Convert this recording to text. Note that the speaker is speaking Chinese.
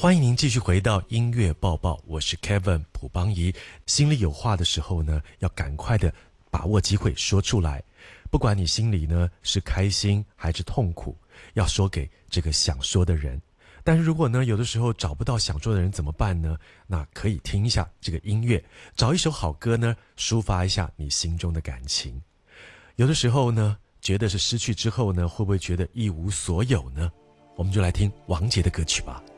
欢迎您继续回到音乐报报，我是 Kevin 卜邦仪。心里有话的时候呢，要赶快的把握机会说出来，不管你心里呢是开心还是痛苦，要说给这个想说的人。但是如果呢有的时候找不到想说的人怎么办呢？那可以听一下这个音乐，找一首好歌呢，抒发一下你心中的感情。有的时候呢觉得是失去之后呢，会不会觉得一无所有呢？我们就来听王杰的歌曲吧。